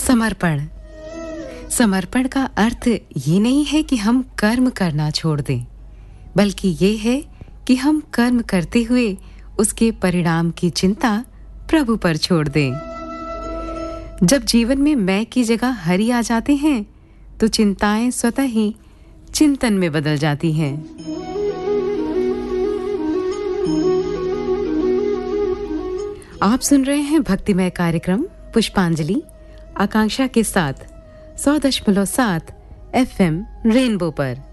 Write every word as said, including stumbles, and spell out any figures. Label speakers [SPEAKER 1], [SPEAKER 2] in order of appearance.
[SPEAKER 1] समर्पण। समर्पण का अर्थ ये नहीं है कि हम कर्म करना छोड़ दें, बल्कि ये है कि हम कर्म करते हुए उसके परिणाम की चिंता प्रभु पर छोड़ दें। जब जीवन में मैं की जगह हरि आ जाते हैं, तो चिंताएं स्वतः ही चिंतन में बदल जाती हैं। आप सुन रहे हैं भक्तिमय कार्यक्रम पुष्पांजलि आकांक्षा के साथ सौ दशमलव सात एफ एम रेनबो पर।